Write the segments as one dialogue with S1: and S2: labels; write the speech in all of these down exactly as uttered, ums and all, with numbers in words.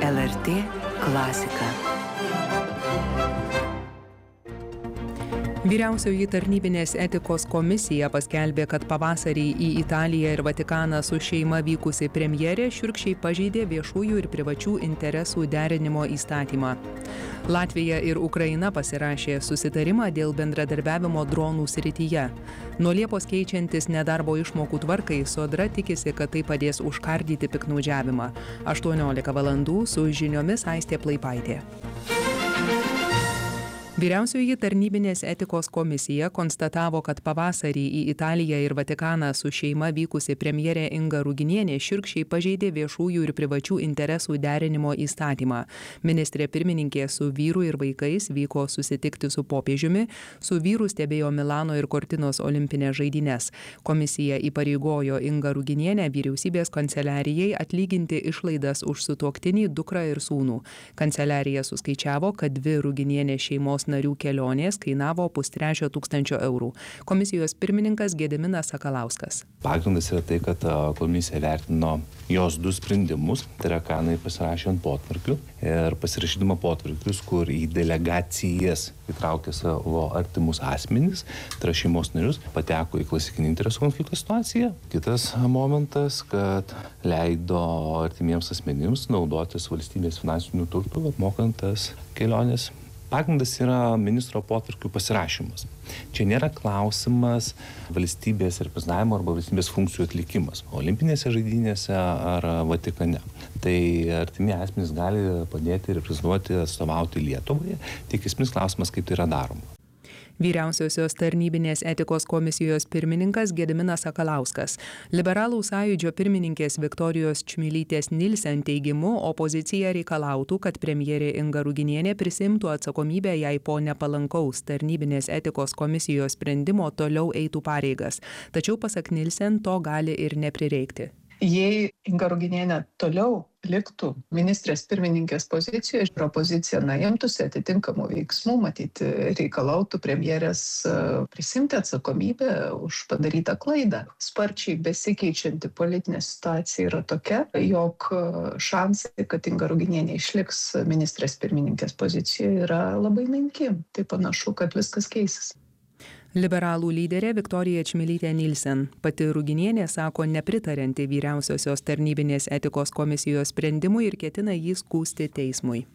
S1: L R T klasika. Vyriausioji tarnybinės etikos komisija paskelbė, kad pavasarį į Italiją ir Vatikaną su šeima vykusi premjerė šiurkščiai pažeidė viešųjų ir privačių interesų derinimo įstatymą. Latvija ir Ukraina pasirašė susitarimą dėl bendradarbiavimo dronų srityje. Nuo Liepos keičiantis nedarbo išmokų tvarkai, Sodra tikisi, kad tai padės užkardyti piktnaudžiavimą. aštuoniolika valandų su žiniomis Aistė Plaipaitė. Vyriausioji tarnybinės etikos komisija konstatavo, kad pavasarį į Italiją ir Vatikaną su šeima vykusi premjerė Inga Ruginienė šiurkščiai pažeidė viešųjų ir privačių interesų derinimo įstatymą. Ministrė pirmininkė su vyru ir vaikais vyko susitikti su popiežiumi, su vyru stebėjo Milano ir Cortinos olimpinės žaidynes. Komisija įpareigojo Ingą Ruginienę vyriausybės kanceliarijai atlyginti išlaidas už sutuoktinį, dukrą ir sūnų. Kanceliarija suskaičiavo, kad dvi Ruginienės šeimos narių kelionės kainavo pustrečio tūkstančio eurų. Komisijos pirmininkas Gediminas Sakalauskas.
S2: Pagrindas yra tai, kad komisija vertino jos du sprendimus, tai yra, ką jinai pasirašė ant potvarkių ir pasirašydama potvarkius, kur į delegacijas įtraukė savo artimus asmenys, tai yra šeimos narius, pateko į klasikinį interesų konflikto situaciją. Kitas momentas, kad leido artimiems asmenims naudotis valstybės finansinių turtų, apmokant tas kelionės. Pagrindas yra ministro potvarkių pasirašymas. Čia nėra klausimas valstybės reprezentavimo arba valstybės funkcijų atlikimas olimpinėse žaidynėse ar Vatikane. Tai artimi asmenys gali padėti reprezentuoti, atstovauti Lietuvai, tik esminis klausimas, kaip tai yra daroma.
S1: Vyriausiosios tarnybinės etikos komisijos pirmininkas Gediminas Sakalauskas. Liberalų sąjūdžio pirmininkės Viktorijos Čmilytės Nilsen teigimu, opozicija reikalautų, kad premjerė Inga Ruginienė prisimtų atsakomybę, jei po nepalankaus tarnybinės etikos komisijos sprendimo toliau eitų pareigas. Tačiau pasak Nilsen to gali ir neprireikti.
S3: Jei Inga Ruginienė toliau liktų ministrės pirmininkės pozicijoje ir opozicija na, imtųsi atitinkamų veiksmų, matyti reikalautų premjerės prisimti atsakomybę už padarytą klaidą. Sparčiai besikeičianti politinė situacija yra tokia, jog šansai, kad Inga Ruginienė išliks ministrės pirmininkės pozicijoje, yra labai menki. Tai panašu, kad viskas keisis.
S1: Liberalų lyderė Viktorija Čmilytė Nilsen. Pati Ruginienė sako nepritarianti vyriausiosios tarnybinės etikos komisijos sprendimui ir ketina jį skųsti teismui.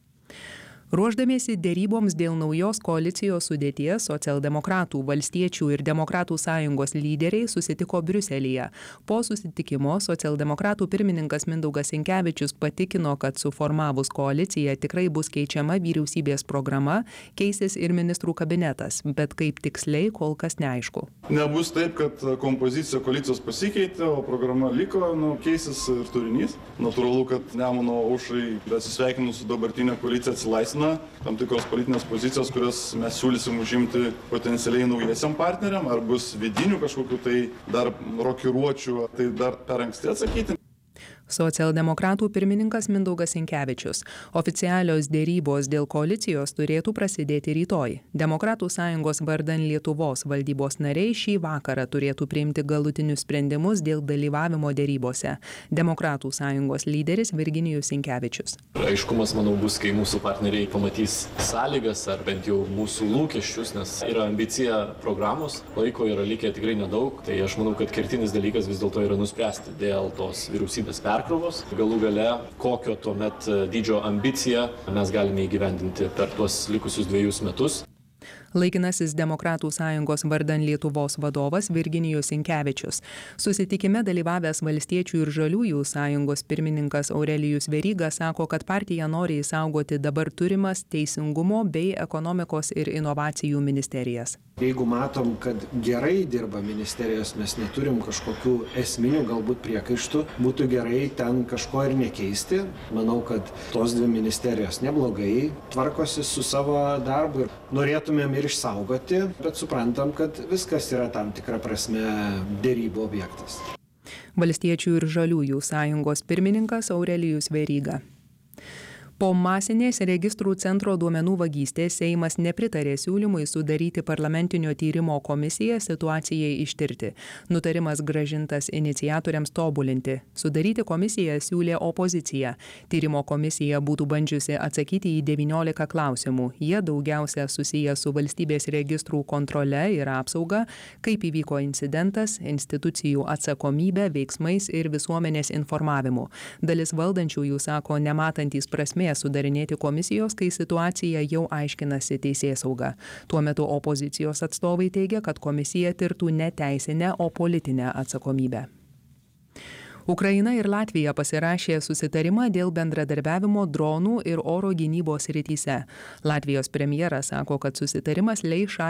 S1: Ruošdamiesi deryboms dėl naujos koalicijos sudėties, socialdemokratų, valstiečių ir demokratų sąjungos lyderiai susitiko Briuselyje. Po susitikimo socialdemokratų pirmininkas Mindaugas Sinkevičius patikino, kad suformavus koaliciją tikrai bus keičiama vyriausybės programa, keisis ir ministrų kabinetas, bet kaip tiksliai kol kas neaišku.
S4: Nebus taip, kad kompozicija koalicijos pasikeitė, o programa liko, nu, keisis ir turinys. Natūralu, kad Nemuno aušrai besisveikinus su dabartinė koalicija atsilaisvina tam tikros politinės pozicijos, kurias mes siūlysim užimti potencialiai naujiesiam partneriam, ar bus vidinių kažkokių tai dar rokiruočių, tai dar per anksti atsakyti.
S1: Socialdemokratų pirmininkas Mindaugas Sinkevičius. Oficialios dėrybos dėl koalicijos turėtų prasidėti rytoj. Demokratų sąjungos vardan Lietuvos valdybos nariai šį vakarą turėtų priimti galutinius sprendimus dėl dalyvavimo dėrybose. Demokratų sąjungos lyderis Virginijus Sinkevičius.
S5: Aiškumas, manau, bus, kai mūsų partneriai pamatys sąlygas ar bent jau mūsų lūkesčius, nes yra ambicija programos, laiko yra likę tikrai nedaug. Tai aš manau, kad kertinis dalykas vis dėlto yra nuspręsti dėl tos vyriausybės perkrovos. Galų gale, kokio tuomet dydžio ambiciją mes galime įgyvendinti per tuos likusius dviejus metus.
S1: Laikinasis Demokratų sąjungos vardan Lietuvos vadovas Virginijus Sinkevičius. Susitikime dalyvavęs Valstiečių ir Žaliųjų sąjungos pirmininkas Aurelijus Veryga sako, kad partija nori išsaugoti dabar turimas teisingumo bei ekonomikos ir inovacijų ministerijas.
S6: Jeigu matom, kad gerai dirba ministerijos, mes neturim kažkokių esminių galbūt priekaištų, būtų gerai ten kažko ir nekeisti. Manau, kad tos dvi ministerijos neblogai tvarkosi su savo darbu ir norėtumėm ir išsaugoti, bet suprantam, kad viskas yra tam tikra prasme dėrybų objektas.
S1: Valstiečių ir Žaliųjų sąjungos pirmininkas Aurelijus Veryga. Po masinės registrų centro duomenų vagystės Seimas nepritarė siūlymui sudaryti parlamentinio tyrimo komisiją situacijai ištirti. Nutarimas grąžintas iniciatoriams tobulinti. Sudaryti komisiją siūlė opozicija. Tyrimo komisija būtų bandžiusi atsakyti į devyniolika klausimų. Jie daugiausia susiję su valstybės registrų kontrole ir apsauga, kaip įvyko incidentas, institucijų atsakomybė, veiksmais ir visuomenės informavimu. Dalis valdančiųjų sako nematantys prasmės sudarinėti komisijos, kai situacija jau aiškinasi teisėsauga. Tuo metu opozicijos atstovai teigia, kad komisija tirtų ne teisinę, o politinę atsakomybę. Ukraina ir Latvija pasirašė susitarimą dėl bendradarbiavimo dronų ir oro gynybos srityse. Latvijos premjeras sako, kad susitarimas leis šaliai